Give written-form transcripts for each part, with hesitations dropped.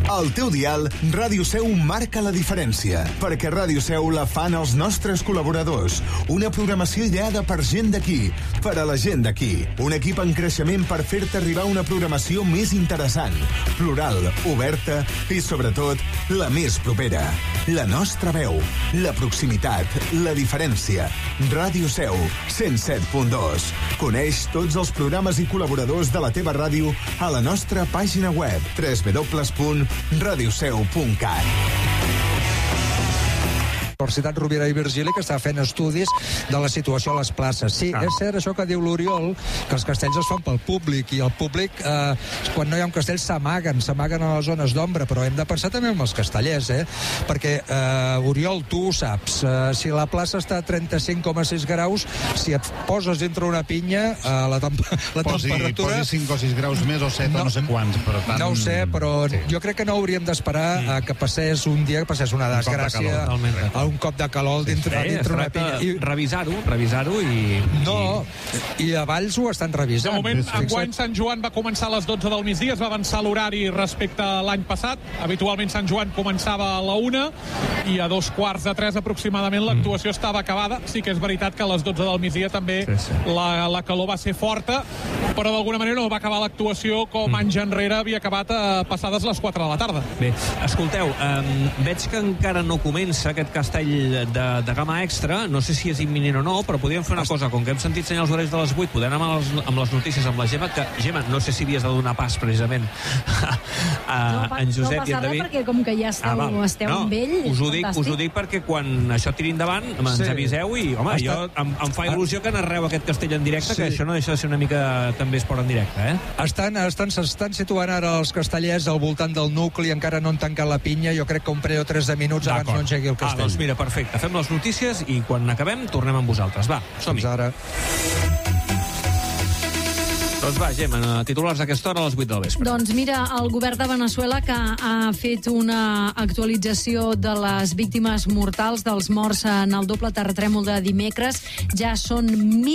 Al teu dial, Ràdio Seu marca la diferència, perquè Ràdio Seu la fan els nostres col·laboradors. Una programació ideada per gent d'aquí, per a la gent d'aquí. Un equip en creixement per fer-te arribar una programació més interessant, plural, oberta i, sobretot, la més propera. La nostra veu, la proximitat, la diferència. Ràdio Seu, 107.2. Coneix tots els programes i col·laboradors de la teva ràdio a la nostra pàgina web www.radioseu.cat. Universitat Rovira i Virgili, que està fent estudis de la situació a les places. Sí, és cert això que diu l'Oriol, que els castells es fan pel públic, i el públic, quan no hi ha un castell, s'amaguen a les zones d'ombra, però hem de pensar també en els castellers, perquè, Oriol, tu ho saps, si la plaça està a 35,6 graus, si et poses dintre una pinya, la temperatura... Posi 5 o 6 graus més o 7 o no sé quants, però tant... No ho sé, però jo crec que no hauríem d'esperar que passés un dia, que passés una desgràcia, un cop de calor dintre una pinya. Revisar-ho i... No, i a Valls ho estan revisant. De moment, enguany Sant Joan va començar a les 12 del migdia, es va avançar l'horari respecte a l'any passat. Habitualment Sant Joan començava a la 1 i a 2:15 aproximadament l'actuació estava acabada. Sí que és veritat que a les 12 del migdia també la calor va ser forta, però d'alguna manera no va acabar l'actuació com anys enrere havia acabat passades les 4 de la tarda. Bé, escolteu, veig que encara no comença aquest castell de gamma extra, no sé si és imminent o no, però podríem fer una cosa, com que hem sentit senyals horaris de les 8, podem anar amb les notícies amb la Gemma, que Gemma, no sé si havies de donar pas precisament a en Josep i en David. No passa res, perquè com que ja esteu amb ell, us ho dic perquè quan això tiri endavant ens aviseu i, home, jo em fa il·lusió que narreu aquest castell en directe, que això no deixa de ser una mica també esport en directe, S'estan situant ara els castellers al voltant del nucli, encara no han tancat la pinya, jo crec que un parell o 3 de minuts abans no engegui el castell. Doncs mira, perfecte, fem les notícies i quan acabem tornem amb vosaltres. Va, som-hi. Fins ara. Doncs va, Gemma, titulars d'aquesta hora a les 8 del vespre. Doncs mira, el govern de Veneçuela, que ha fet una actualització de les víctimes mortals dels morts en el doble terratrèmol de dimecres. Ja són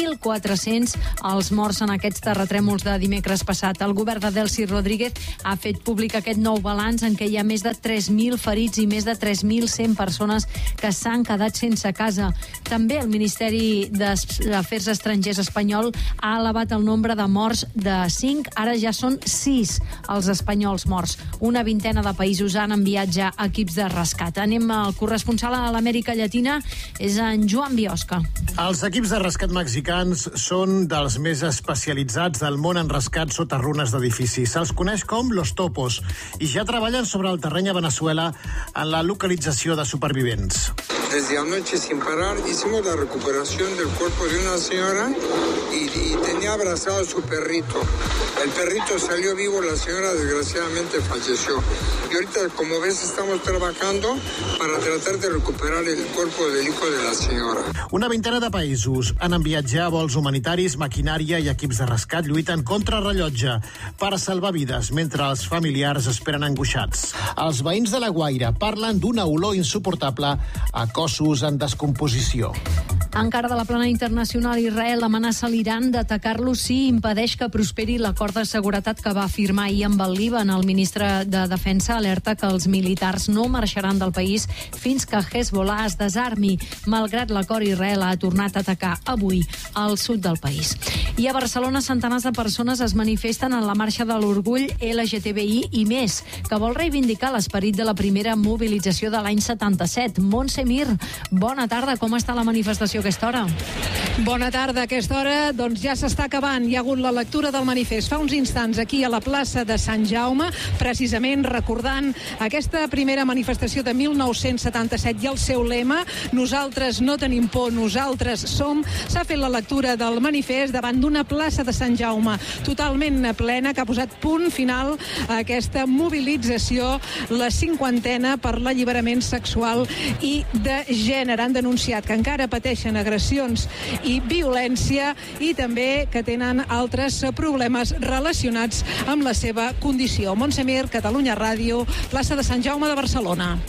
1.400 els morts en aquests terratrèmols de dimecres passat. El govern de Delcy Rodríguez ha fet públic aquest nou balanç en què hi ha més de 3.000 ferits i més de 3.100 persones que s'han quedat sense casa. També el Ministeri d'Afers Estrangers espanyol ha elevat el nombre de morts de 5, ara ja són 6 els espanyols morts. Una vintena de països han enviat ja equips de rescat. Anem al corresponsal a l'Amèrica Llatina, és en Joan Biosca. Els equips de rescat mexicans són dels més especialitzats del món en rescat sota runes d'edificis. Se'ls coneix com Los Topos i ja treballen sobre el terreny a Veneçuela en la localització de supervivents. Desde anoche sin parar hicimos la recuperación del cuerpo de una señora y tenía abrazado a su perrito. El perrito salió vivo, la señora desgraciadamente falleció. Y ahorita, como ves, estamos trabajando para tratar de recuperar el cuerpo del hijo de la señora. Una vintena de països han enviat ja vols humanitaris, maquinària i equips de rescat lluiten contra rellotge per salvar vides mentre els familiars esperen angoixats. Els veïns de La Guaira parlen d'una olor insuportable a cossos en descomposició. Encara de la plana internacional, Israel amenaça l'Iran d'atacar-lo si impedeix que prosperi l'acord de seguretat que va firmar ahir amb el Líban. El ministre de Defensa alerta que els militars no marxaran del país fins que Hezbollah es desarmi. Malgrat l'acord, Israel ha tornat a atacar avui al sud del país. I a Barcelona, centenars de persones es manifesten en la marxa de l'orgull LGTBI i més, que vol reivindicar l'esperit de la primera mobilització de l'any 77. Montse Mir, bona tarda, com està la manifestació a aquesta hora? Bona tarda, a aquesta hora doncs ja s'està acabant, hi ha hagut la lectura del manifest fa uns instants aquí a la plaça de Sant Jaume, precisament recordant aquesta primera manifestació de 1977 i el seu lema, nosaltres no tenim por, nosaltres som. S'ha fet la lectura del manifest davant d'una plaça de Sant Jaume totalment plena, que ha posat punt final a aquesta mobilització, la 50a per l'alliberament sexual i de gènere. Han denunciat que encara pateixen agressions i violència i també que tenen altres problemes relacionats amb la seva condició. Montse Mir, Catalunya Ràdio, plaça de Sant Jaume de Barcelona.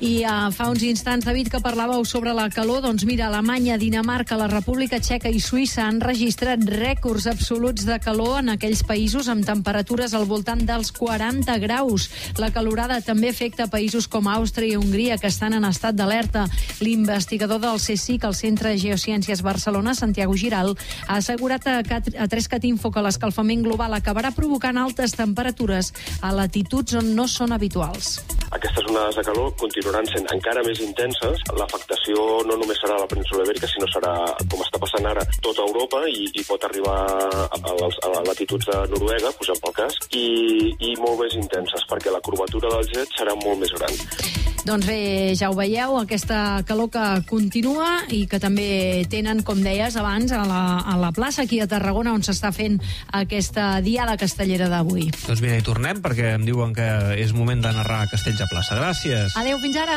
I fa uns instants, David, que parlàveu sobre la calor, doncs mira, Alemanya, Dinamarca, la República Txeca i Suïssa han registrat rècords absoluts de calor en aquells països amb temperatures al voltant dels 40 graus. La calorada també afecta països com Àustria i Hongria, que estan en estat d'alerta. L'investigador del CSIC, el Centre de Geociències Barcelona, Santiago Giral, ha assegurat a 3cat Info que l'escalfament global acabarà provocant altes temperatures a latituds on no són habituals. Aquestes onades de calor continuaran sent encara més intenses. L'afectació no només serà a la península Ibèrica, sinó serà, com està passant ara, tota Europa i pot arribar a latituds de Noruega, posem pel cas, i molt més intenses, perquè la curvatura del jet serà molt més gran. Doncs bé, ja ho veieu, aquesta calor que continua i que també tenen, com deies abans, a la plaça aquí a Tarragona, on s'està fent aquesta diada castellera d'avui. Doncs mira, hi tornem, perquè em diuen que és moment de narrar Castells a plaça. Gràcies. Adéu, fins ara.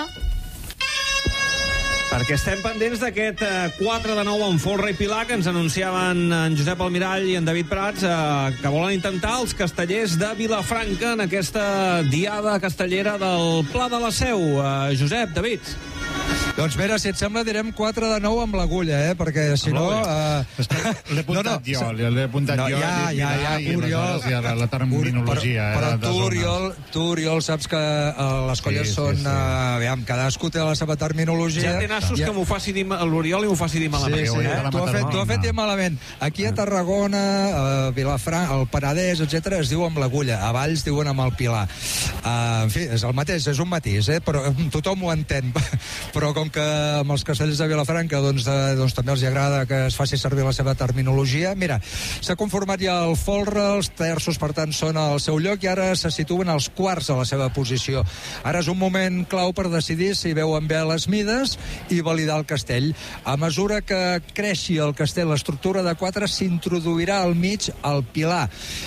Perquè estem pendents d'aquest 4-9 en Folra i Pilar que ens anunciaven en Josep Almirall i en David Prats, que volen intentar els castellers de Vilafranca en aquesta diada castellera del Pla de la Seu. Josep, David. Doncs mira, si et sembla, direm 4-9 amb l'agulla, perquè si no... L'he apuntat jo, l'he apuntat jo. Ja, Oriol. La terminologia. Però tu, Oriol, saps que les colles són... Aviam, cadascú té la seva terminologia. Ja té nassos que m'ho faci dir l'Oriol i m'ho faci dir malament. Sí, t'ho ha fet dir malament. Aquí a Tarragona, a Vilafranca, al Penedès, etc., es diu amb l'agulla. A Valls diuen amb el Pilar. En fi, és el mateix, és un matís, però tothom ho entén. Però com que amb els castellers de Vilafranca doncs també els agrada que es faci servir la seva terminologia, mira, s'ha conformat ja el folre, els terços, per tant, són al seu lloc i ara se situen els quarts a la seva posició. Ara és un moment clau per decidir si veuen bé les mides i validar el castell. A mesura que creixi el castell, l'estructura de 4 s'introduirà al mig el pilar.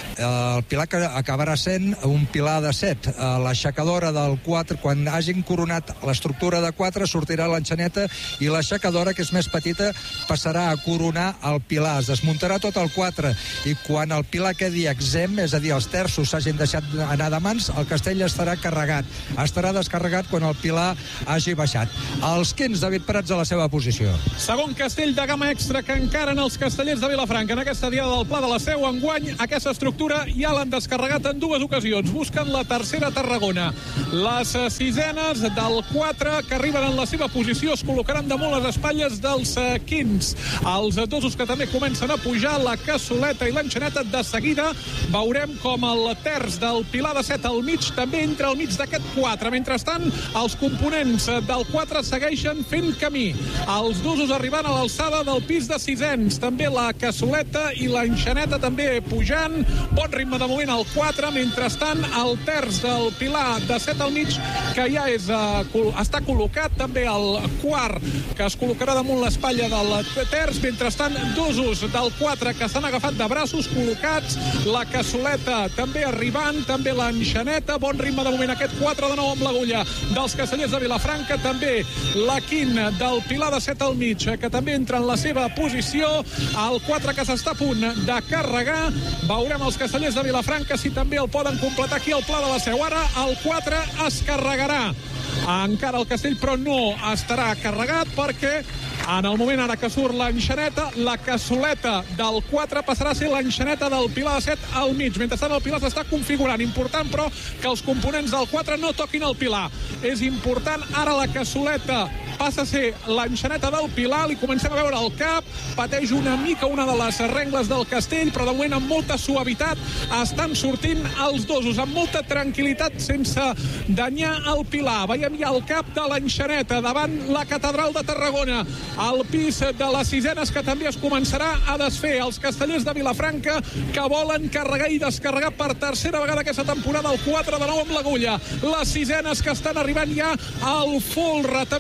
El pilar que acabarà sent un pilar de 7. L'aixecadora del 4, quan hagin coronat l'estructura de 4, sortirà l'enxaneta i l'aixecadora, que és més petita, passarà a coronar el pilar. Es desmuntarà tot el 4 i quan el pilar quedi exempt, és a dir, els terços s'hagin deixat anar de mans, el castell estarà carregat. Estarà descarregat quan el pilar hagi baixat. Els quins, David Prats, a la seva posició. Segon castell de gamma extra que encaren els castellers de Vilafranca. En aquesta diada del Pla de la Seu, enguany, aquesta estructura ja l'han descarregat en 2 ocasions. Busquen la tercera a Tarragona. Les sisenes del 4 que arriben en la seva posició es col·locaran damunt les espatlles dels quins. Els dosos que també comencen a pujar, la cassoleta i l'enxaneta, de seguida veurem com el terç del pilar de 7 al mig també entra al mig d'aquest 4. Mentrestant, els components del 4 segueixen fent camí. Els dosos arribant a l'alçada del pis de sisens. També la cassoleta i l'enxaneta també pujant. Bon ritme de moment al 4. Mentrestant, el terç del pilar de 7 al mig, que ja està col·locat, també el quart, que es col·locarà damunt l'espatlla del terç. Mentrestant, dosos del 4 que s'han agafat de braços col·locats, la cassoleta també arribant, també l'enxaneta. Bon ritme de moment aquest 4-9 amb l'agulla dels castellers de Vilafranca. També la quin del pilar de 7 al mig, que també entra en la seva posició. El 4 que s'està a punt de carregar. Veurem els castellers de Vilafranca si també el poden completar aquí al Pla de la Seu. Ara el 4 es carregarà. Encara el castell, però no estarà carregat, perquè en el moment ara que surt l'enxaneta, la cassoleta del 4 passarà a ser l'enxaneta del pilar de 7 al mig. Mentrestant, el pilar s'està configurant. Important, però, que els components del 4 no toquin el pilar. És important, ara la cassoleta passa a ser l'enxaneta del pilar, li comencem a veure el cap, pateix una mica una de les rengles del castell, però de moment amb molta suavitat estan sortint els dosos, amb molta tranquil·litat, sense danyar el pilar. Veiem ja el cap de l'enxaneta davant la catedral de Tarragona, al pis de les sisenes, que també es començarà a desfer. Els castellers de Vilafranca que volen carregar i descarregar per tercera vegada aquesta temporada el 4-9 amb l'agulla. Les sisenes que estan arribant ja al folre, també sortirà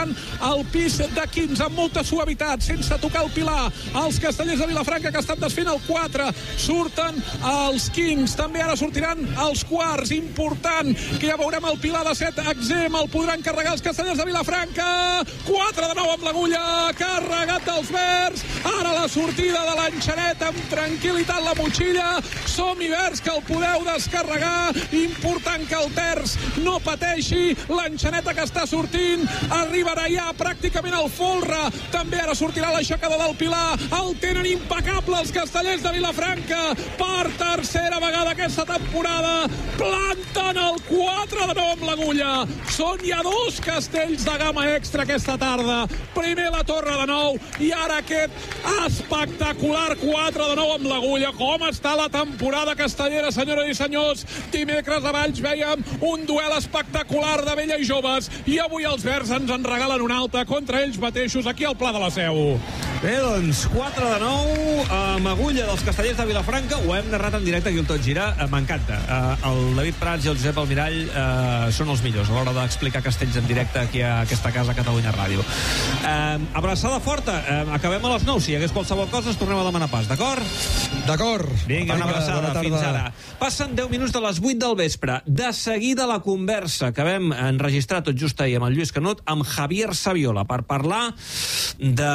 sortiran al pis de 15 amb molta suavitat, sense tocar el pilar. Els castellers de Vilafranca, que estan desfent el 4, surten els 15. També ara sortiran els quarts. Important, que ja veurem el pilar de 7 exempt. El podran carregar els castellers de Vilafranca. 4 de nou amb l'agulla, carregat dels verds. Ara la sortida de l'enxaneta amb tranquil·litat la motxilla. Som-hi verds, que el podeu descarregar. Important que el terç no pateixi. L'enxaneta que està sortint arribarà ja pràcticament al folre. També ara sortirà l'aixecador del pilar. El tenen impecable els castellers de Vilafranca. Per tercera vegada aquesta temporada planten el 4 de nou amb l'agulla. Són ja 2 castells de gamma extra aquesta tarda. Primer la torre de nou i ara aquest espectacular 4 de nou amb l'agulla. Com està la temporada castellera, senyores i senyors? Dimecres a Valls veiem un duel espectacular de vella i joves i avui els verds ens en regalen un altre contra ells mateixos aquí al Pla de la Seu. Bé, doncs, 4 de 9 amb agulla dels castellers de Vilafranca. Ho hem narrat en directe aquí al Tot Gira. M'encanta. El David Prats i el Josep Almirall són els millors a l'hora d'explicar castells en directe aquí a aquesta casa, a Catalunya Ràdio. Abraçada forta. Acabem a les 9. Si hi hagués qualsevol cosa, ens tornem a demanar pas, d'acord? D'acord. Vinga, una abraçada. Fins ara. Passen 10 minuts de les 8 del vespre. De seguida la conversa que vam enregistrar tot just ahir amb el Lluís Canut amb Javier Saviola per parlar de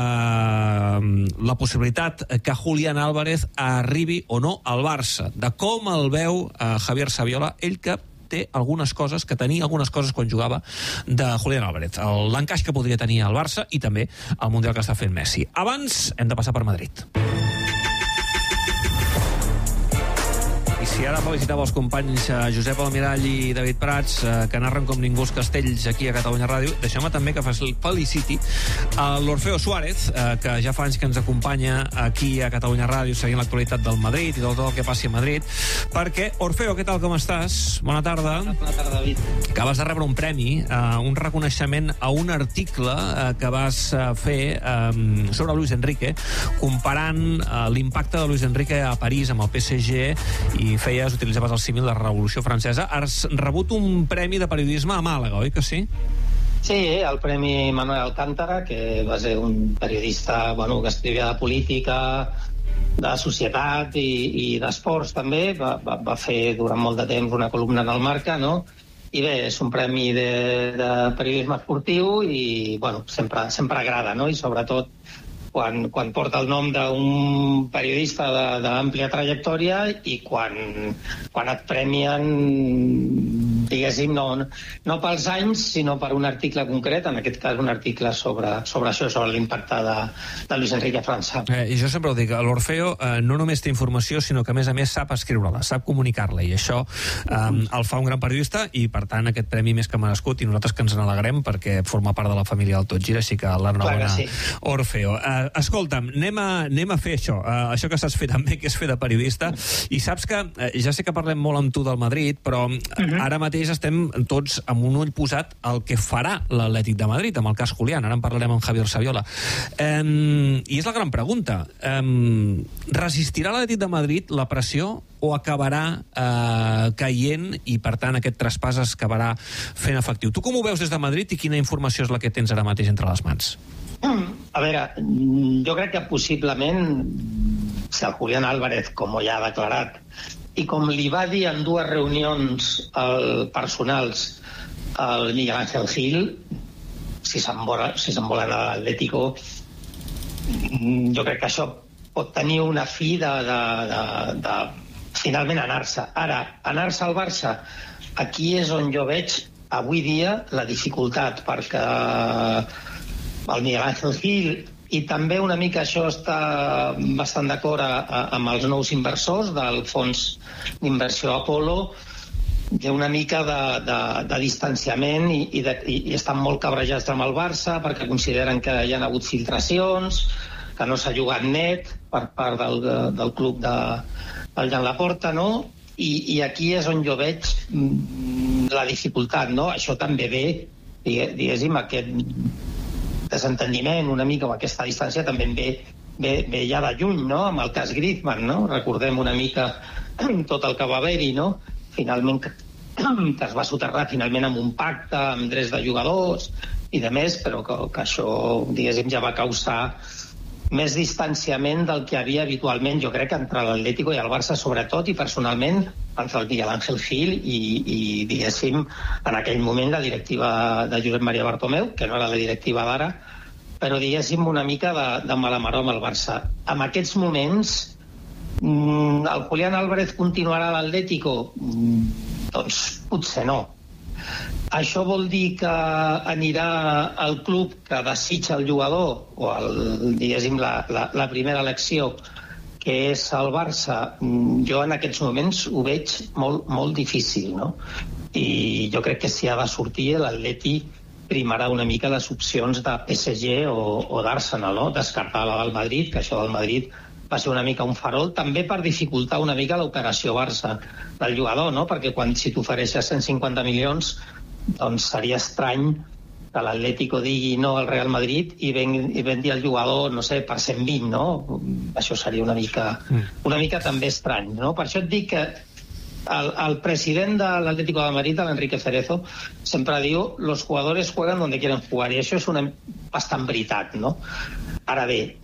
la possibilitat que Julián Álvarez arribi o no al Barça, de com el veu Javier Saviola, ell que té algunes coses, que tenia algunes coses quan jugava de Julián Álvarez, l'encaix que podria tenir al Barça i també el Mundial que està fent Messi. Abans hem de passar per Madrid. I si ara felicitava els companys Josep Almirall i David Prats, que narren com ningú els castells aquí a Catalunya Ràdio, deixem-me també que feliciti l'Orfeo Suárez, que ja fa anys que ens acompanya aquí a Catalunya Ràdio seguint l'actualitat del Madrid i tot el que passi a Madrid, perquè, Orfeo, què tal, com estàs? Bona tarda. Bona tarda, David. Acabes de rebre un premi, un reconeixement a un article que vas fer sobre Luis Enrique, comparant l'impacte de Luis Enrique a París amb el PSG i utilitzaves el símil de la Revolució Francesa. Has rebut un premi de periodisme a Màlaga, oi que sí? Sí, el Premi Manuel Alcántara, que va ser un periodista que escrivia de política, de societat i d'esports també. Va fer durant molt de temps una columna en el Marca, no? I bé, és un premi de periodisme esportiu i sempre agrada, no? I sobretot quan porta el nom d'un periodista d'àmplia trajectòria i quan et premien, diguéssim, no pels anys, sinó per un article concret, en aquest cas un article sobre això, sobre l'impacte de Luis Enrique a França. I jo sempre ho dic, l'Orfeo no només té informació, sinó que a més sap escriure-la, sap comunicar-la, i això el fa un gran periodista, i per tant aquest premi més que merescut, i nosaltres que ens n'alegrem perquè forma part de la família del Tot Gira, així que l'enhorabona, sí. Orfeo. Escolta'm, anem a fer això que saps fer també, que és fer de periodista, i saps que, ja sé que parlem molt amb tu del Madrid, però ara mateix estem tots amb un ull posat al que farà l'Atlètic de Madrid, amb el cas Julián, ara en parlarem amb Javier Saviola. I és la gran pregunta, resistirà l'Atlètic de Madrid la pressió o acabarà caient i per tant aquest traspàs es acabarà fent efectiu? Tu com ho veus des de Madrid i quina informació és la que tens ara mateix entre les mans? A veure, jo crec que possiblement, si el Julián Álvarez, com ja ha declarat, i com li va dir en 2 reunions personals al Miguel Ángel Gil, si se'n vol anar a l'Atlético, jo crec que això pot tenir una fi de finalment anar-se. Ara, anar-se al Barça, aquí és on jo veig avui dia la dificultat, perquè el Miguel Ángel Gil i també una mica això està bastant d'acord amb els nous inversors del fons d'inversió Apollo. Hi ha una mica de distanciament i estan molt cabrejats amb el Barça perquè consideren que hi ha hagut filtracions, que no s'ha jugat net per part del club del Jan Laporta, no? I aquí és on jo veig la dificultat, no? Això també ve, diguéssim, aquest desentendiment una mica o aquesta distància també ve ja de lluny, no? Amb el cas Griezmann, no? Recordem una mica tot el que va haver-hi, no? Finalment que es va soterrar finalment amb un pacte amb drets de jugadors i de més, però que això, diguéssim, ja va causar més distanciament del que havia habitualment, jo crec, entre l'Atlético i el Barça, sobretot, i personalment, entre el Miguel Ángel Gil i diguéssim, en aquell moment la directiva de Josep Maria Bartomeu, que no era la directiva d'ara, però diguéssim una mica de mala maror amb el Barça. En aquests moments, el Julián Álvarez continuarà a l'Atlético? Doncs potser no. Això vol dir que anirà al club que desitja el jugador, o diguéssim la primera elecció, que és el Barça. Jo en aquests moments ho veig molt, molt difícil, no? I jo crec que si ha de sortir l'Atleti primarà una mica les opcions de PSG o d'Arsenal, no? Descartar la del Madrid, que això del Madrid va ser una mica un farol, també per dificultar una mica l'operació Barça del jugador, no? Perquè si t'ofereixes 150 milions, doncs seria estrany que l'Atlético digui no al Real Madrid i vendi el jugador, no sé, per 120, no? Això seria una mica també estrany, no? Per això et dic que el president de l'Atlético de Madrid, l'Enrique Cerezo, sempre diu los jugadores juegan donde quieren jugar, i això és bastant veritat, no? Ara bé,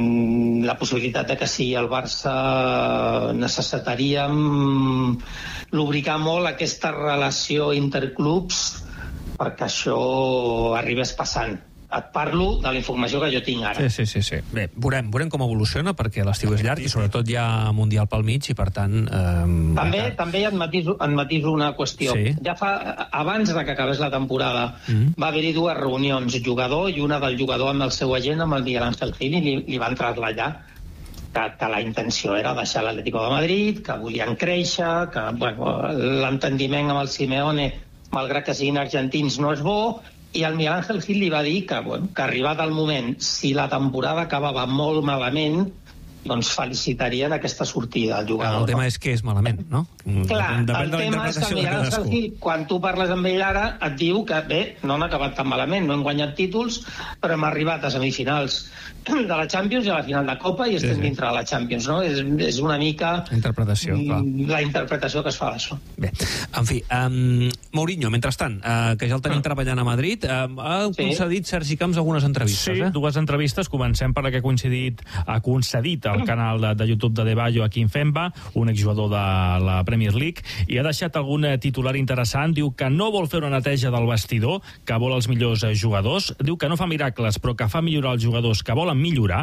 la possibilitat de que sigui el Barça, necessitaríem lubricar molt aquesta relació interclubs perquè això arribés passant. Et parlo de la informació que jo tinc ara. Sí. Bé, veurem com evoluciona, perquè l'estiu és llarg i sobretot hi ha Mundial pel mig i per tant... També et matiso una qüestió. Sí. Ja abans de que acabés la temporada va haver-hi dues reunions, jugador i una del jugador amb el seu agent, amb el Miguel Ángel Gil, i li van traslladar que la intenció era deixar l'Atlético de Madrid, que volien créixer, que l'entendiment amb el Simeone, malgrat que siguin argentins, no és bo, i el Miguel Ángel Gil li va dir que arribat el moment, si la temporada acabava molt malament, doncs felicitarien aquesta sortida del jugador. El tema és que és malament, no? Clar, el tema és que el Miguel Ángel Gil, quan tu parles amb ell ara, et diu que bé, no han acabat tan malament, no hem guanyat títols, però hem arribat a semifinals de la Champions i a la final de Copa i estem dintre de la Champions, no? És una mica interpretació, la interpretació que es fa d'això. Bé, en fi, Mourinho, mentrestant, que ja el tenim treballant a Madrid, ha concedit Sergi Camps algunes entrevistes. Sí, dues entrevistes. Comencem per la que ha concedit al canal de YouTube de De Bayo a Kimpembe, un exjugador de la Premier League, i ha deixat algun titular interessant. Diu que no vol fer una neteja del vestidor, que vol els millors jugadors. Diu que no fa miracles, però que fa millorar els jugadors que volen millorar,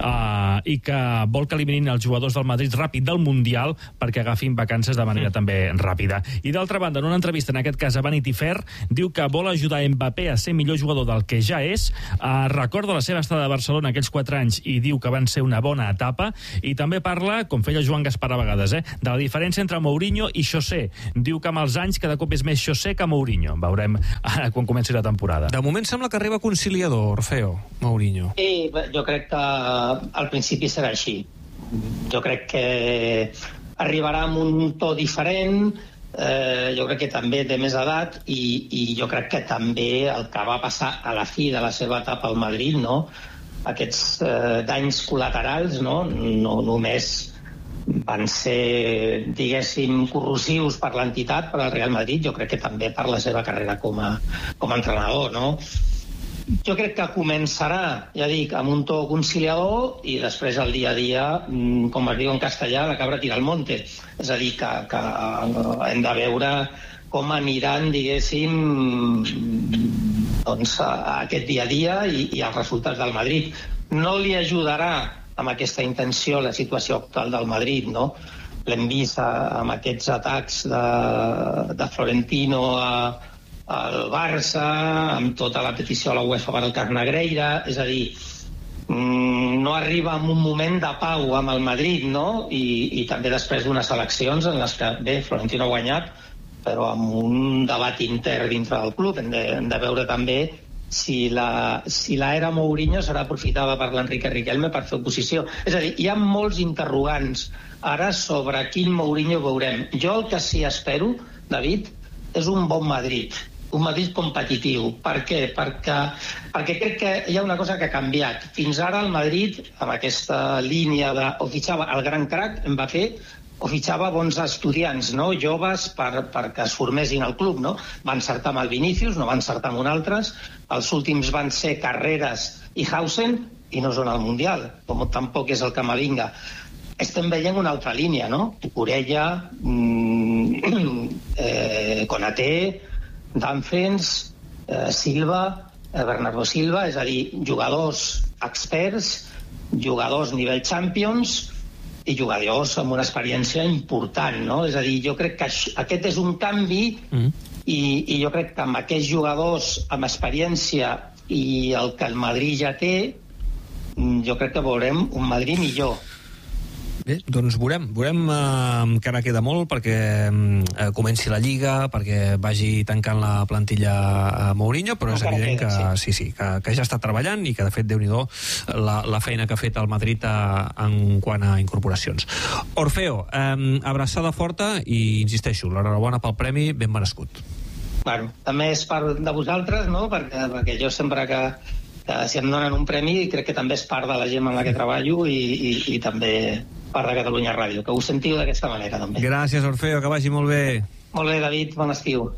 i que vol que eliminin els jugadors del Madrid ràpid del Mundial perquè agafin vacances de manera també ràpida. I d'altra banda, en una entrevista, en aquest cas a Vanity Fair, diu que vol ajudar Mbappé a ser millor jugador del que ja és, recorda la seva estada a Barcelona aquells 4 anys i diu que van ser una bona etapa, i també parla, com feia Joan Gaspar a vegades, de la diferència entre Mourinho i José. Diu que amb els anys cada cop és més José que Mourinho. Veurem quan comenci la temporada. De moment sembla que arriba conciliador, Orfeo, Mourinho. Sí, jo crec que al principi serà així. Jo crec que arribarà amb un to diferent, jo crec que també té més edat i jo crec que també el que va passar a la fi de la seva etapa al Madrid, no? Aquests danys col·laterals, no només van ser, diguéssim, corrosius per l'entitat, per al Real Madrid, jo crec que també per la seva carrera com a entrenador, no? Jo crec que començarà, ja dic, amb un to conciliador i després el dia a dia, com es diu en castellà, la cabra tira al monte. És a dir, que hem de veure com aniran, diguéssim, doncs, aquest dia a dia i els resultats del Madrid. No li ajudarà amb aquesta intenció la situació actual del Madrid, no? L'hem vist amb aquests atacs de Florentino al Barça, amb tota la petició a la UEFA per al cas Negreira, és a dir, no arriba en un moment de pau amb el Madrid, no? I també després d'unes eleccions en les que, bé, Florentino ha guanyat, però amb un debat intern dintre del club. Hem de veure també si l'era Mourinho serà aprofitada per l'Enrique Riquelme per fer oposició. És a dir, hi ha molts interrogants ara sobre quin Mourinho veurem. Jo el que sí espero, David, és un bon Madrid, un Madrid competitiu. Per què? Perquè crec que hi ha una cosa que ha canviat. Fins ara el Madrid, amb aquesta línia de o fitxava el gran crack, Mbappé, o fitxava bons estudiants, no? Joves, perquè es formessin al club, no? Va encertar amb el Vinícius, no va encertar amb un altres. Els últims van ser Carreras i Hausen, i no són al Mundial, com tampoc és el Camavinga. Estem veient una altra línia, no? Orella, Konaté, Dumfries, Silva, Bernardo Silva, és a dir, jugadors experts, jugadors nivell Champions i jugadors amb una experiència important, no? És a dir, jo crec que aquest és un canvi i jo crec que amb aquests jugadors amb experiència i el que el Madrid ja té, jo crec que veurem un Madrid millor. Bé, doncs veurem que ara queda molt perquè comenci la Lliga, perquè vagi tancant la plantilla a Mourinho, però és evident que ja està treballant i que, de fet, Déu-n'hi-do la feina que ha fet el Madrid en quant a incorporacions. Orfeo, abraçada forta i, insisteixo, l'enhorabona pel premi, ben merescut. Bueno, també és part de vosaltres, no? Perquè jo sempre que si em donen un premi crec que també és part de la gent amb la que treballo i també part de Catalunya Ràdio, que ho sentiu d'aquesta manera també. Gràcies, Orfeo, que vagi molt bé. Molt bé, David, bon estiu.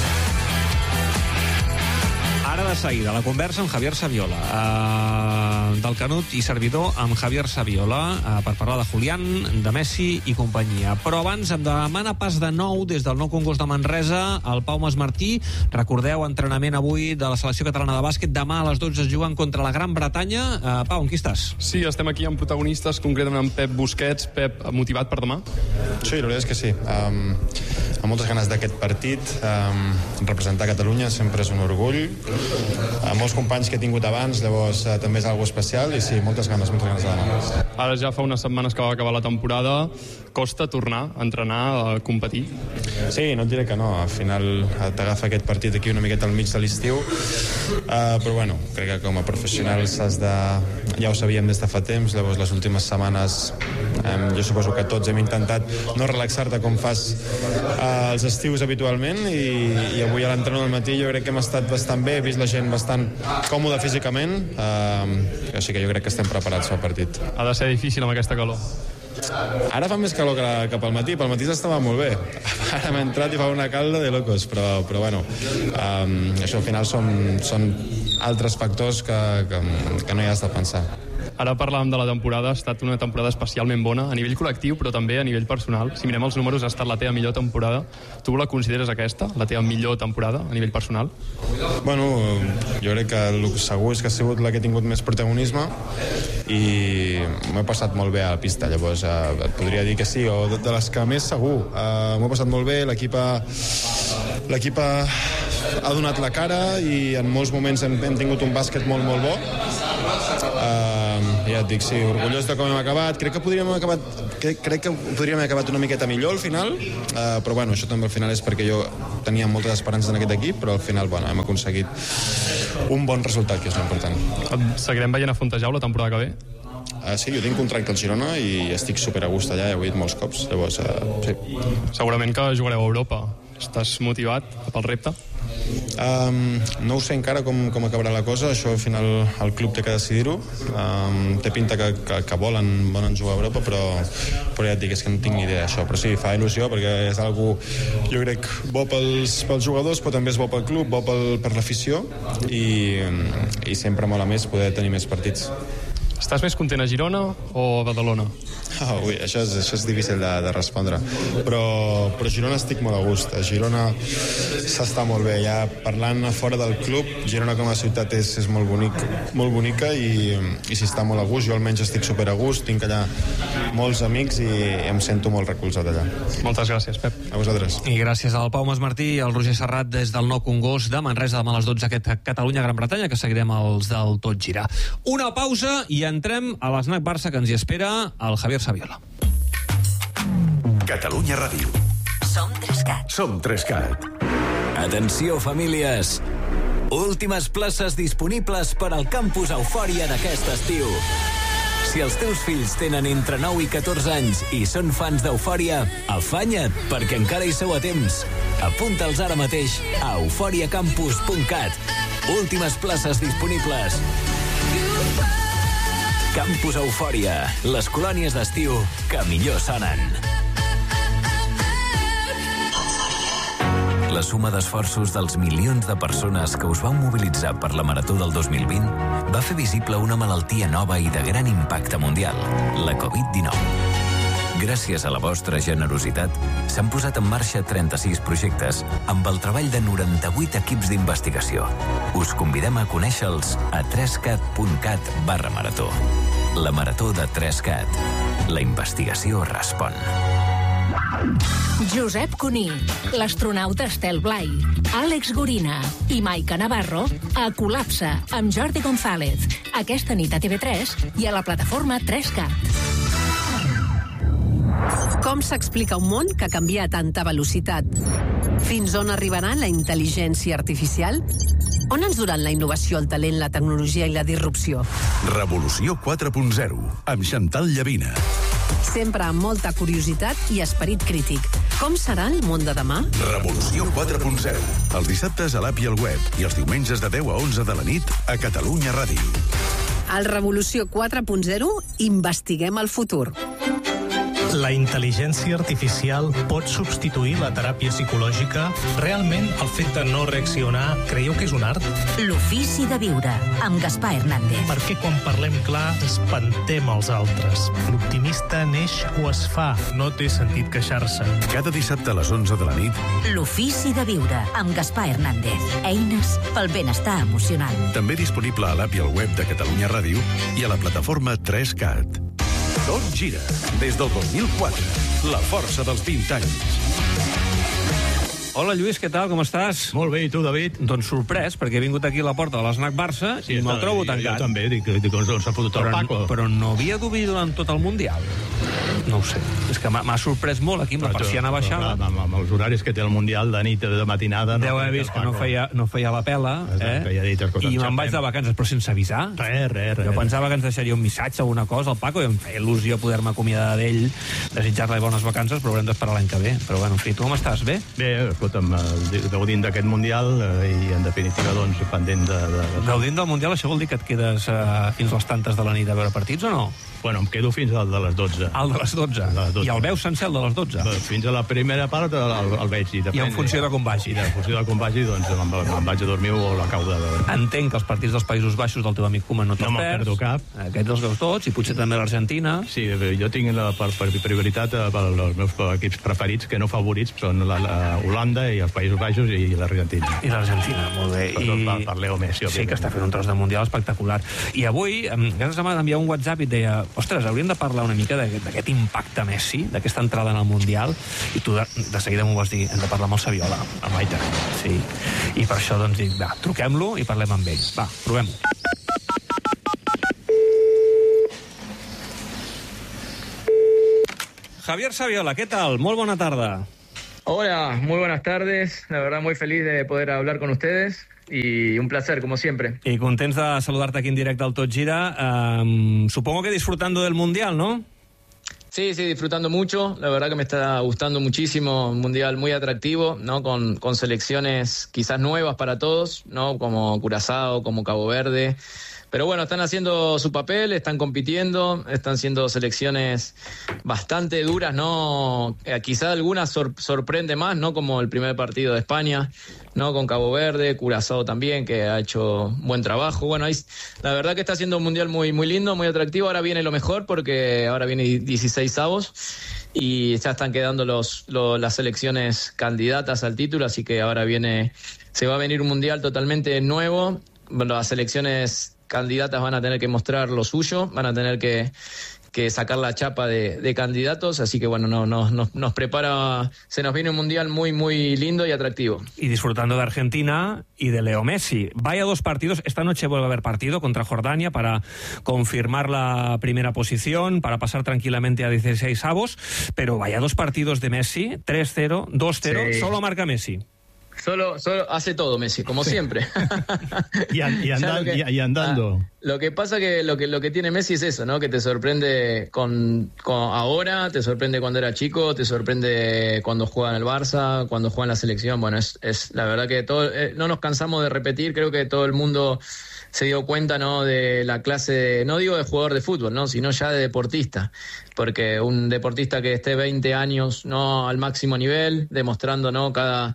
Ara de seguida, la conversa amb Javier Saviola, del Canut i servidor amb Javier Saviola, per parlar de Julián, de Messi i companyia. Però abans em demana pas de nou des del Nou Congost de Manresa el Pau Masmartí. Recordeu, entrenament avui de la selecció catalana de bàsquet. Demà a les 12 es juguen contra la Gran Bretanya. Pau, amb qui estàs? Sí, estem aquí amb protagonistes, concretament amb Pep Busquets. Pep, motivat per demà? Sí, la veritat és que sí. Amb moltes ganes d'aquest partit. Representar Catalunya sempre és un orgull. Molts companys que he tingut abans, llavors també és algo especial i sí, moltes ganes de demà. Ara ja fa unes setmanes que va acabar la temporada. Costa tornar a entrenar, a competir? Sí, no et diré que no. Al final t'agafa aquest partit aquí una miqueta al mig de l'estiu, però bueno, crec que com a professionals ja ho sabíem des de fa temps, llavors les últimes setmanes jo suposo que tots hem intentat no relaxar-te com fas els estius habitualment i avui a l'entrenament del matí jo crec que hem estat bastant bé, he vist la gent bastant còmoda físicament, així que jo crec que estem preparats pel partit. Ha de ser difícil amb aquesta calor. Ara fa més calor que pel matí estava molt bé. Ara m'he entrat i fa una calda de locos, però bueno, això al final són altres factors que no hi has de pensar. Ara parlàvem de la temporada, ha estat una temporada especialment bona a nivell col·lectiu, però també a nivell personal. Si mirem els números, ha estat la teva millor temporada. Tu la consideres aquesta, la teva millor temporada a nivell personal? Bueno, jo crec que el segur és que ha sigut la que ha tingut més protagonisme i m'ho he passat molt bé a la pista, llavors et podria dir que sí, o de les que més segur. M'ho he passat molt bé, l'equip ha donat la cara i en molts moments hem tingut un bàsquet molt, molt bo. Ja et dic, sí, orgullós de com hem acabat. Crec que podríem haver acabat una miqueta millor al final, però bueno, això també al final és perquè jo tenia moltes esperances en aquest equip, però al final bueno, hem aconseguit un bon resultat, que és important. Seguirem veient a Fontejau la temporada que ve? Sí, jo tinc contracte al Girona i estic super a gust allà, ja ho he dit molts cops, llavors sí. Segurament que jugareu a Europa. Estàs motivat pel repte? No ho sé encara com acabarà la cosa, això al final el club té que decidir-ho. Té pinta que volen jugar a Europa, però ja et dic, és que no tinc ni idea d'això, però sí, fa il·lusió perquè és algo, jo crec, bo pels jugadors, però també és bo pel club, bo per l'afició i sempre mola més poder tenir més partits. Estàs més content a Girona o a Badalona? Ui, això és difícil de respondre, però a Girona estic molt a gust. A Girona s'està molt bé, ja parlant a fora del club, Girona com a ciutat és molt bonica i s'està molt a gust. Jo almenys estic super a gust, tinc allà molts amics i em sento molt recolzat allà. Moltes gràcies, Pep. A vosaltres. I gràcies al Pau Masmartí i al Roger Serrat des del Nou Congost de Manresa. Demà a les 12 aquest Catalunya-Gran Bretanya, que seguirem els del Tot Girar. Una pausa i entrem a l'Snac Barça, que ens hi espera el Javier Saviola. Catalunya Ràdio. Som 3CAT. Atenció, famílies. Últimes places disponibles per al campus Eufòria d'aquest estiu. Si els teus fills tenen entre 9 i 14 anys i són fans d'Eufòria, afanya't, perquè encara hi sou a temps. Apunta'ls ara mateix a euforiacampus.cat. Últimes places disponibles. Campus Eufòria, les colònies d'estiu que millor sonen. La suma d'esforços dels milions de persones que us vau mobilitzar per la Marató del 2020 va fer visible una malaltia nova i de gran impacte mundial, la Covid-19. Gràcies a la vostra generositat, s'han posat en marxa 36 projectes amb el treball de 98 equips d'investigació. Us convidem a conèixer-los a 3cat.cat/marató. La Marató de 3Cat. La investigació respon. Josep Cuní, l'astronauta Estel Blai, Àlex Gorina i Maica Navarro a Col·lapse amb Jordi González. Aquesta nit a TV3 i a la plataforma 3Cat. Com s'explica un món que canvia a tanta velocitat? Fins on arribarà la intel·ligència artificial? On ens duran la innovació, el talent, la tecnologia i la disrupció? Revolució 4.0, amb Chantal Llavina. Sempre amb molta curiositat i esperit crític. Com serà el món de demà? Revolució 4.0, els dissabtes a l'app i al web i els diumenges de 10 a 11 de la nit a Catalunya Ràdio. Al Revolució 4.0 investiguem el futur. La intel·ligència artificial pot substituir la teràpia psicològica? Realment, el fet de no reaccionar, creieu que és un art? L'ofici de viure, amb Gaspar Hernández. Per què quan parlem clar espantem els altres? L'optimista neix o es fa, no té sentit queixar-se. Cada dissabte a les 11 de la nit. L'ofici de viure, amb Gaspar Hernández. Eines pel benestar emocional. També disponible a l'app i al web de Catalunya Ràdio i a la plataforma 3Cat. Tot gira. Des del 2004. La força dels 20 anys. Hola, Lluís, què tal? Com estàs? Molt bé, i tu, David? Doncs sorprès, perquè he vingut aquí a la porta de l'Snac Barça i me'l trobo tancat. Jo també, dic on s'ha fotut el Paco. Però no havia d'obrir durant tot el Mundial. No ho sé. És que m'ha sorprès molt aquí amb la persiana baixada. Amb els horaris que té el Mundial de nit, de matinada... Deu haver vist que no feia la pela, i me'n vaig de vacances, però sense avisar. Res. Jo pensava que ens deixaria un missatge o alguna cosa al Paco i em feia il·lusió poder-me acomiadar d'ell, desitjar-li bones vacances, però haurem d'esperar l'any que ve. Però bueno, en fi, tu com estàs? Bé? Bé, escolta'm, gaudint d'aquest Mundial i en definitiva, doncs, pendent de... Gaudint del Mundial, això vol dir que et quedes fins a les tantes de la nit a veure partits o no? Bueno, em quedo fins al de les 12. Al de les 12? I el veus sencer, el de les 12? Fins a la primera part el veig. I en funció de com vagi? I en funció de com vagi, doncs me'n vaig a dormir o l'acabo de veure. Entenc que els partits dels Països Baixos del teu amic Koeman no te'ls perds. No me'n perdo cap. Aquests els veus tots, i potser també l'Argentina. Sí, jo tinc per prioritat els meus equips preferits, que no favorits, són Holanda i els Països Baixos i l'Argentina. I l'Argentina, molt bé. Per Leo Messi, sí, que està fent un tros de Mundial espectacular. I avui, aquesta setmana m'enviava un WhatsApp i et deia, ostres, hauríem de parlar una mica d'aquest impacte Messi, d'aquesta entrada en el Mundial, i tu de seguida m'ho vas dir, hem de parlar amb el Saviola, amb Aita. Sí. I per això doncs dic, va, truquem-lo i parlem amb ell. Va, provem-ho. Javier Saviola, ¿qué tal? Muy buena tarde. Hola, muy buenas tardes. La verdad, muy feliz de poder hablar con ustedes. Y un placer, como siempre. Y contents de saludarte aquí en directo al Tot Gira. Supongo que disfrutando del Mundial, ¿no? Sí, disfrutando mucho. La verdad que me está gustando muchísimo. Un Mundial muy atractivo, ¿no? Con selecciones quizás nuevas para todos, ¿no? Como Curazao, como Cabo Verde. Pero bueno, están haciendo su papel, están compitiendo, están siendo selecciones bastante duras, ¿no? Quizá algunas sorprende más, ¿no? Como el primer partido de España, ¿no? Con Cabo Verde, Curazao también, que ha hecho buen trabajo. Bueno, la verdad que está siendo un Mundial muy, muy lindo, muy atractivo. Ahora viene lo mejor, porque ahora viene 16avos y ya están quedando las selecciones candidatas al título, así que ahora se va a venir un Mundial totalmente nuevo. Bueno, las selecciones candidatas van a tener que mostrar lo suyo, van a tener que sacar la chapa de candidatos, así que bueno, nos prepara, se nos viene un Mundial muy, muy lindo y atractivo. Y disfrutando de Argentina y de Leo Messi. Vaya dos partidos, esta noche vuelve a haber partido contra Jordania para confirmar la primera posición, para pasar tranquilamente a 16avos, pero vaya dos partidos de Messi, 3-0, 2-0, sí. Solo marca Messi. Solo hace todo Messi, como siempre. y andando. Lo que pasa que lo que tiene Messi es eso, ¿no? Que te sorprende con ahora, te sorprende cuando era chico, te sorprende cuando juega en el Barça, cuando juega en la selección. Bueno, es la verdad que no nos cansamos de repetir. Creo que todo el mundo se dio cuenta, ¿no? De la clase, no digo de jugador de fútbol, ¿no? Sino ya de deportista. Porque un deportista que esté 20 años, ¿no? Al máximo nivel, demostrando, ¿no?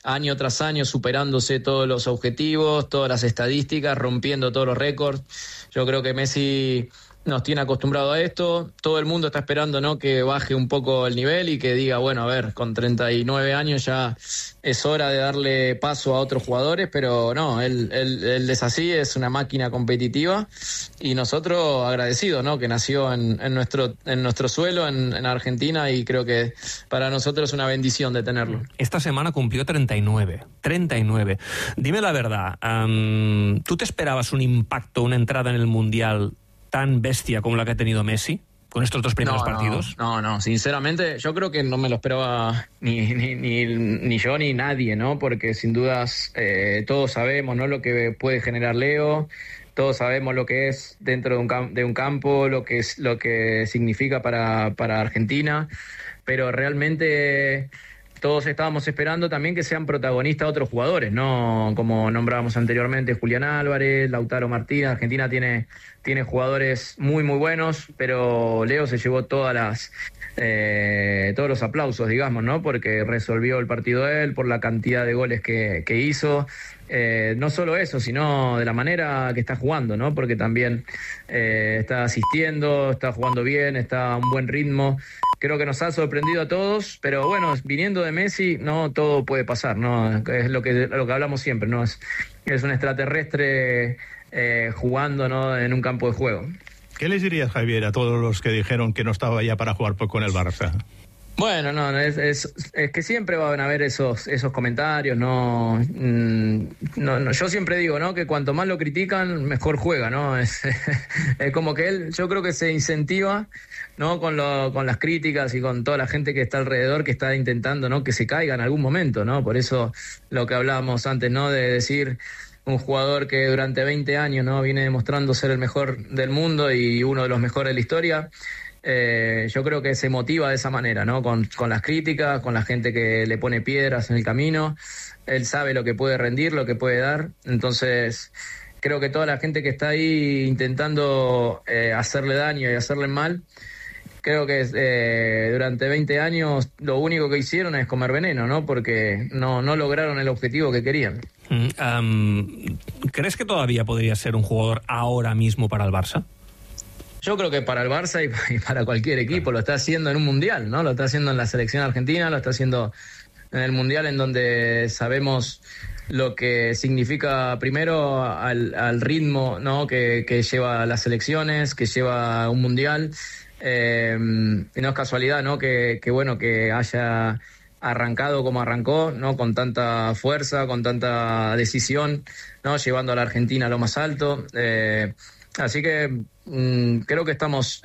año tras año superándose todos los objetivos, todas las estadísticas, rompiendo todos los récords. Yo creo que Messi nos tiene acostumbrado a esto. Todo el mundo está esperando, ¿no?, que baje un poco el nivel y que diga, bueno, a ver, con 39 años ya es hora de darle paso a otros jugadores, pero no, él es así, es una máquina competitiva, y nosotros agradecidos, ¿no?, que nació en nuestro suelo, en Argentina, y creo que para nosotros es una bendición de tenerlo. Esta semana cumplió 39. Dime la verdad, ¿tú te esperabas un impacto, una entrada en el Mundial tan bestia como la que ha tenido Messi con estos 2 primeros partidos? No, sinceramente yo creo que no me lo esperaba ni yo ni nadie, ¿no? Porque sin dudas todos sabemos, ¿no?, lo que puede generar Leo, todos sabemos lo que es dentro de un campo, lo que significa para Argentina, pero realmente todos estábamos esperando también que sean protagonistas otros jugadores, ¿no? Como nombrábamos anteriormente, Julián Álvarez, Lautaro Martínez. Argentina tiene jugadores muy, muy buenos, pero Leo se llevó todos los aplausos, digamos, ¿no? Porque resolvió el partido él, por la cantidad de goles que hizo. No solo eso, sino de la manera que está jugando, ¿no? Porque también está asistiendo, está jugando bien, está a un buen ritmo. Creo que nos ha sorprendido a todos, pero bueno, viniendo de Messi, no todo puede pasar, ¿no? Es lo que hablamos siempre, ¿no? Es un extraterrestre jugando, ¿no?, en un campo de juego. ¿Qué les dirías, Javier, a todos los que dijeron que no estaba ya para jugar con el Barça? Bueno, no, es que siempre van a haber esos comentarios, no, yo siempre digo, ¿no?, que cuanto más lo critican, mejor juega, ¿no? Es como que él, yo creo que se incentiva, ¿no?, con las críticas y con toda la gente que está alrededor, que está intentando, ¿no?, que se caiga en algún momento, ¿no? Por eso lo que hablábamos antes, ¿no?, de decir, un jugador que durante 20 años, ¿no?, viene demostrando ser el mejor del mundo y uno de los mejores de la historia. Yo creo que se motiva de esa manera, ¿no?, con las críticas, con la gente que le pone piedras en el camino. Él sabe lo que puede rendir, lo que puede dar. Entonces, creo que toda la gente que está ahí intentando hacerle daño y hacerle mal, creo que durante 20 años lo único que hicieron es comer veneno, ¿no?, porque no lograron el objetivo que querían. ¿Crees que todavía podría ser un jugador ahora mismo para el Barça? Yo creo que para el Barça y para cualquier equipo. Lo está haciendo en un mundial, ¿no? Lo está haciendo en la selección argentina, lo está haciendo en el mundial, en donde sabemos lo que significa primero al ritmo, ¿no?, que lleva las selecciones, que lleva un mundial. Y no es casualidad, ¿no?, que bueno, que haya arrancado como arrancó, ¿no?, con tanta fuerza, con tanta decisión, ¿no?, llevando a la Argentina a lo más alto. Así que creo que estamos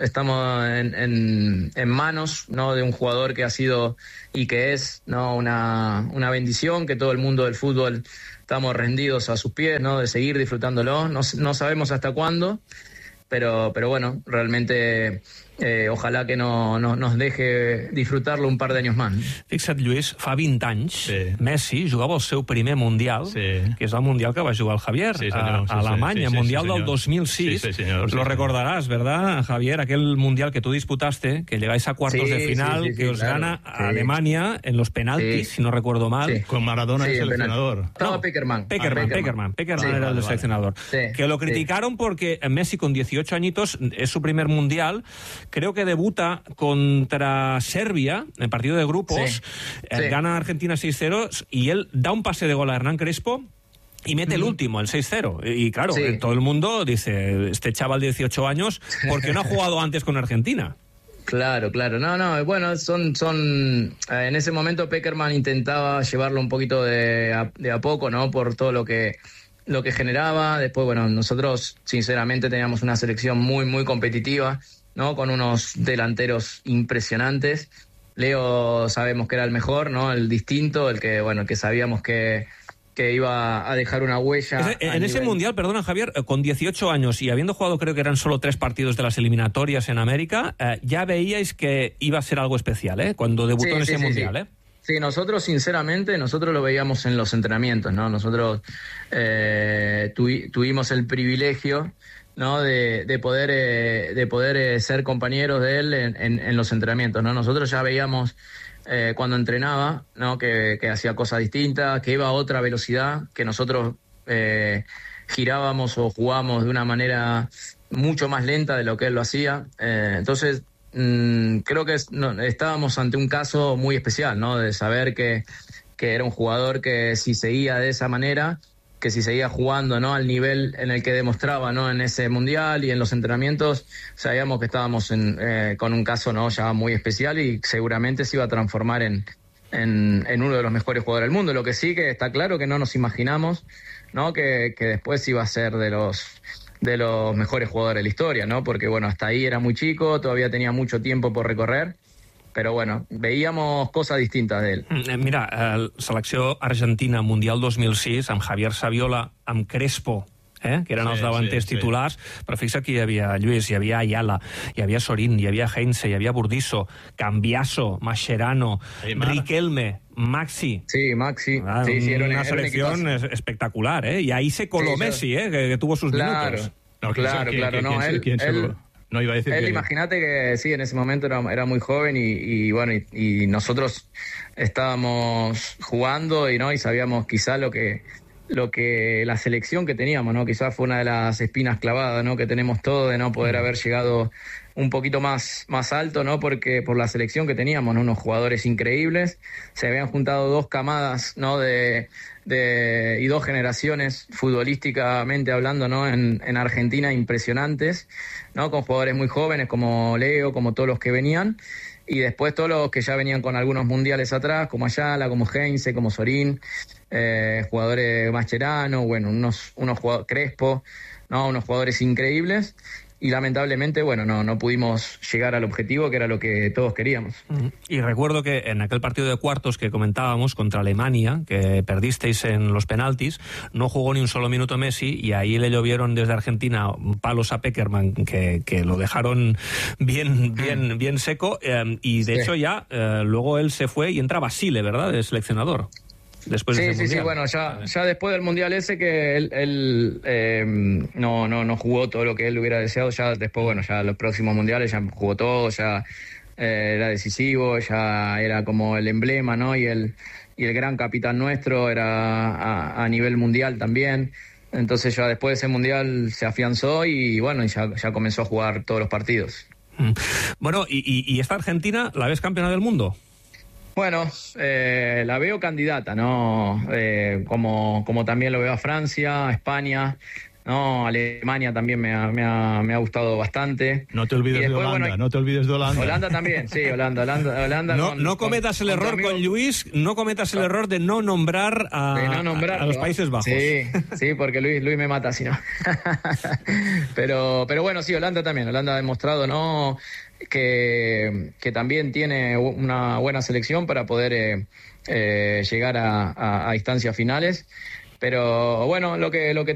en manos, ¿no?, de un jugador que ha sido y que es, ¿no?, una bendición, que todo el mundo del fútbol estamos rendidos a sus pies, ¿no?, de seguir disfrutándolo. No sabemos hasta cuándo, pero bueno, realmente ojalá que nos deje disfrutar-lo un par d'anys més. Fixa't, Lluís, fa 20 anys Messi jugava el seu primer Mundial, que és el Mundial que va jugar el Javier a Alemanya, Mundial del 2006. Lo recordarás, ¿verdad, Javier? Aquel Mundial que tú disputaste, que llegáis a cuartos de final, que os gana Alemania en los penaltis, si no recuerdo mal. Con Maradona de seleccionador. Estaba Peckerman. Peckerman era el seleccionador. Que lo criticaron porque Messi, con 18 añitos, es su primer Mundial. Creo que debuta contra Serbia en el partido de grupos, gana Argentina 6-0 y él da un pase de gol a Hernán Crespo y mete el último, el 6-0. Y claro, todo el mundo dice, este chaval de 18 años, ¿por qué no ha jugado antes con Argentina? Claro. No, bueno, son en ese momento Peckerman intentaba llevarlo un poquito de a poco, ¿no?, por todo lo que generaba. Después, bueno, nosotros sinceramente teníamos una selección muy, muy competitiva, ¿no?, con unos delanteros impresionantes. Leo sabemos que era el mejor, ¿no?, el distinto, el que, bueno, que sabíamos que iba a dejar una huella. En ese Mundial, perdona, Javier, con 18 años y habiendo jugado, creo que eran solo 3 partidos de las eliminatorias en América, ya veíais que iba a ser algo especial, ¿eh?, cuando debutó en ese Mundial, ¿eh? Sí, nosotros sinceramente, lo veíamos en los entrenamientos, ¿no? Nosotros tuvimos el privilegio, ¿no?, de poder ser compañeros de él en los entrenamientos, ¿no? Nosotros ya veíamos cuando entrenaba, ¿no? Que hacía cosas distintas, que iba a otra velocidad, que nosotros girábamos o jugábamos de una manera mucho más lenta de lo que él lo hacía. Entonces, creo que estábamos ante un caso muy especial, ¿no? De saber que era un jugador que si seguía de esa manera, que si seguía jugando, ¿no? Al nivel en el que demostraba, ¿no? En ese mundial y en los entrenamientos, sabíamos que estábamos con un caso, ¿no? Ya muy especial y seguramente se iba a transformar en uno de los mejores jugadores del mundo. Lo que sí que está claro que no nos imaginamos, ¿no? Que después iba a ser de los mejores jugadores de la historia, ¿no? Porque, bueno, hasta ahí era muy chico, todavía tenía mucho tiempo por recorrer, però bueno, veíamos coses distintes d'ell. Mira, selecció argentina Mundial 2006, amb Javier Saviola, amb Crespo, que eren els davanters titulars, però fixa't que hi havia Lluís, hi havia Ayala, hi havia Sorín, hi havia Heinze, hi havia Burdisso, Cambiaso, Mascherano, Riquelme, Maxi. Sí, Maxi. Era una selección espectacular, y ahí se coló Messi, que tuvo sus minutos. Claro. No iba a decir él, que... imagínate que sí, en ese momento era muy joven y bueno, y nosotros estábamos jugando y sabíamos quizá lo que la selección que teníamos, ¿no? Quizás fue una de las espinas clavadas, ¿no? Que tenemos todos de no poder haber llegado un poquito más alto, ¿no? Porque por la selección que teníamos, ¿no? Unos jugadores increíbles, se habían juntado dos camadas, ¿no? y dos generaciones futbolísticamente hablando, ¿no? En Argentina impresionantes, ¿no? Con jugadores muy jóvenes como Leo, como todos los que venían, y después todos los que ya venían con algunos mundiales atrás, como Ayala, como Heinze, como Sorín, jugadores Mascherano, bueno, unos jugadores Crespo, ¿no? Unos jugadores increíbles. Y lamentablemente, bueno, no pudimos llegar al objetivo, que era lo que todos queríamos. Y recuerdo que en aquel partido de cuartos que comentábamos contra Alemania, que perdisteis en los penaltis, no jugó ni un solo minuto Messi, y ahí le llovieron desde Argentina palos a Pekerman, que lo dejaron bien seco, y de hecho ya luego él se fue y entra Basile, ¿verdad?, de seleccionador. Después de ese mundial. Bueno, ya después del mundial ese que él no jugó todo lo que él hubiera deseado, ya después, bueno, ya los próximos mundiales ya jugó todo, ya era decisivo, ya era como el emblema, ¿no? Y el gran capitán nuestro era a nivel mundial también. Entonces ya después de ese mundial se afianzó y bueno, ya comenzó a jugar todos los partidos. Bueno, ¿y esta Argentina la ves campeona del mundo? Bueno, la veo candidata, ¿no? Como también lo veo a Francia, a España, ¿no? Alemania también me ha gustado bastante. No te olvides de Holanda, bueno, no te olvides de Holanda. Holanda también, sí, Holanda. No cometas el error con Luis, no cometas el error de no nombrar a los Países Bajos. Sí, porque Luis me mata si no. pero bueno, sí, Holanda también. Holanda ha demostrado, ¿no?, que también tiene una buena selección para poder llegar a instancias finales. Pero bueno, lo que